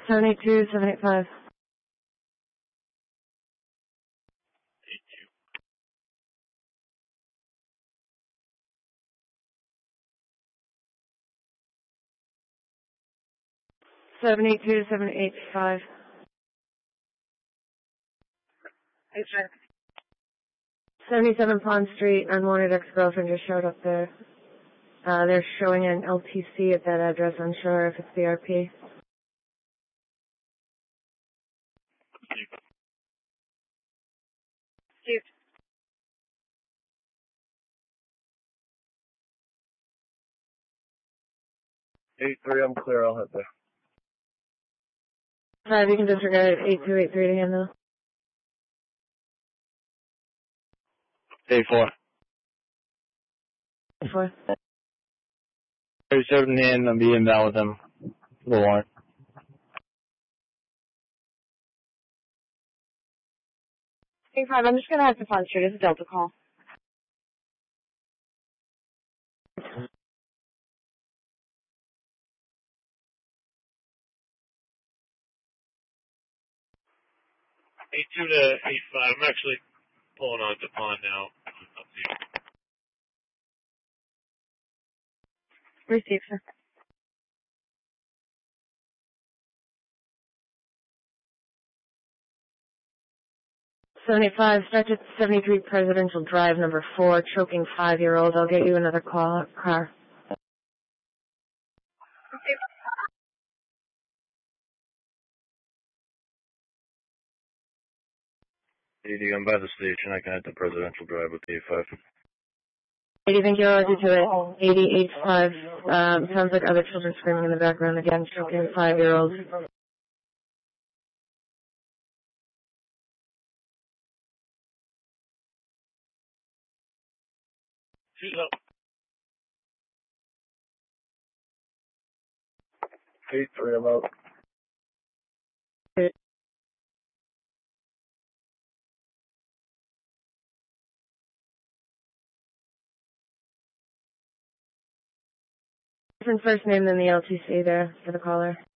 782, 785. 782, 785. Hey, sir. 77 Pond Street, unwanted ex-girlfriend just showed up there. They're showing an LTC at that address. Unsure if it's the RP. Steve. 8-3, I'm clear, I'll head there. 5, you can disregard 8283 to handle. 8-4. 4. 37 in, I'll be inbound with him. For the warrant. Hey, 5, I'm just gonna have to Pond Street. It's a Delta call. Eight two to 8-5. I'm actually pulling on to Pond now. Up to you. Receive, sir. $75, start at 73 Presidential Drive, number 4, choking 5-year-old. I'll get you another car. AD, I'm by the station. I can head to Presidential Drive with 8-5. 80, thank you. I'll do it. 88.5. Sounds like other children screaming in the background again, choking 5-year-old. Shoot up. 8-3, I'm out. Different first name than the LTC there for the caller.